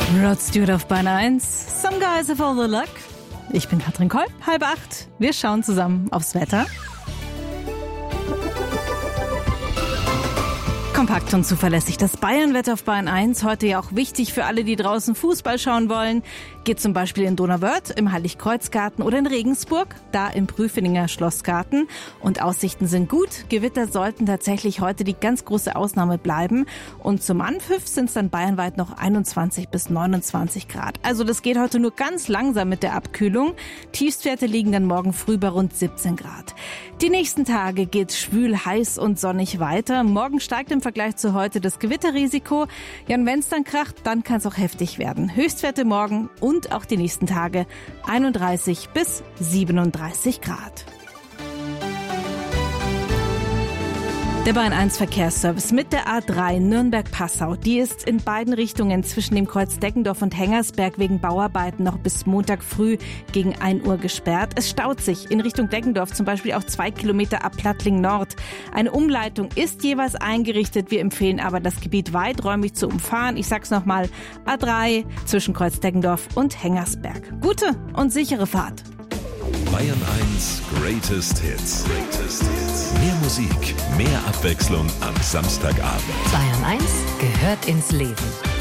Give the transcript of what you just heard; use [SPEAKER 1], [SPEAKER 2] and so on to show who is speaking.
[SPEAKER 1] Rod Stewart auf Bein 1. Some guys have all the luck. Ich bin Katrin Kolb, 7:30. Wir schauen zusammen aufs Wetter. Kompakt und zuverlässig. Das Bayernwetter auf Bayern 1. Heute ja auch wichtig für alle, die draußen Fußball schauen wollen. Geht zum Beispiel in Donauwörth, im Heiligkreuzgarten oder in Regensburg, da im Prüfeninger Schlossgarten. Und Aussichten sind gut. Gewitter sollten tatsächlich heute die ganz große Ausnahme bleiben. Und zum Anpfiff sind es dann bayernweit noch 21 bis 29 Grad. Also das geht heute nur ganz langsam mit der Abkühlung. Tiefstwerte liegen dann morgen früh bei rund 17 Grad. Die nächsten Tage geht's schwül, heiß und sonnig weiter. Morgen steigt im Vergleich zu heute das Gewitterrisiko. Ja, und wenn es dann kracht, dann kann es auch heftig werden. Höchstwerte morgen und auch die nächsten Tage 31 bis 37 Grad. Der Bayern 1 Verkehrsservice mit der A3 Nürnberg-Passau. Die ist in beiden Richtungen zwischen dem Kreuz Deggendorf und Hengersberg wegen Bauarbeiten noch bis Montag früh gegen 1 Uhr gesperrt. Es staut sich in Richtung Deggendorf, zum Beispiel auch 2 Kilometer ab Plattling Nord. Eine Umleitung ist jeweils eingerichtet. Wir empfehlen aber, das Gebiet weiträumig zu umfahren. Ich sag's nochmal, A3 zwischen Kreuz Deggendorf und Hengersberg. Gute und sichere Fahrt.
[SPEAKER 2] Bayern 1 Greatest Hits. Mehr Musik, mehr Abwechslung am Samstagabend.
[SPEAKER 3] Bayern 1 gehört ins Leben.